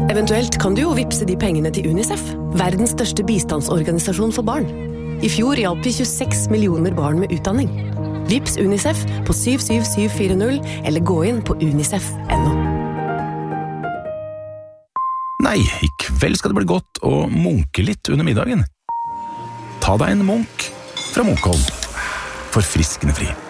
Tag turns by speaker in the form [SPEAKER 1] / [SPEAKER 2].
[SPEAKER 1] Eventuelt kan du jo vippse de pengene til UNICEF, verdens største bistandsorganisasjon for barn. I fjor hjalp vi 26 millioner barn med utdanning. Vips UNICEF på 77740 eller gå inn på unicef.no.
[SPEAKER 2] Nei, i kveld skal det bli godt å munke litt under middagen. Ta deg en munk fra Munkholm. Forfriskende fri.